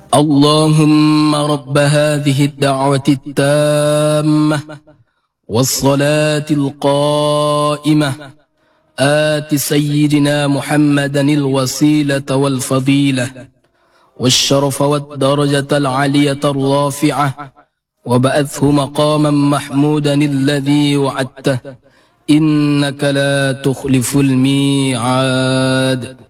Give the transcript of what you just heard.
اللهم رب هذه الدعوة التامة والصلاة القائمة آت سيدنا محمدا الوسيلة والفضيلة والشرف والدرجة العالية الرافعة وبعثه مقاما محمودا الذي وعدته إنك لا تخلف الميعاد.